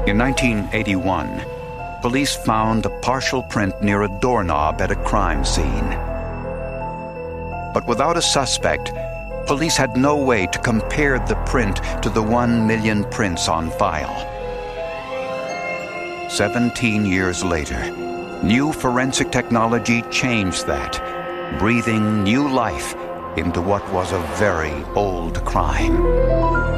In 1981, police found a partial print near a doorknob at a crime scene. But without a suspect, police had no way to compare the print to the 1 million prints on file. 17 years later, new forensic technology changed that, breathing new life into what was a very old crime.